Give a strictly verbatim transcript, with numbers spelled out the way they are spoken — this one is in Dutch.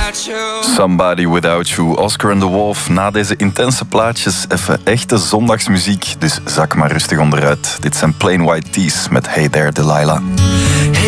Somebody Without You, Oscar and the Wolf. Na deze intense plaatjes even echte zondagsmuziek, dus zak maar rustig onderuit. Dit zijn Plain White Tees met Hey There Delilah.